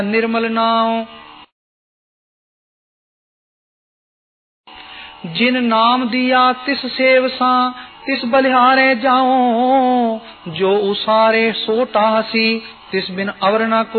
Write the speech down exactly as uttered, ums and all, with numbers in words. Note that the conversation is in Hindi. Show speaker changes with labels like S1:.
S1: निर्मल नाम। जिन नाम दिया तिस सेवसा तिस बलिहारे जाओ, जो उसारे सो टासी तिस बिन अवर न को।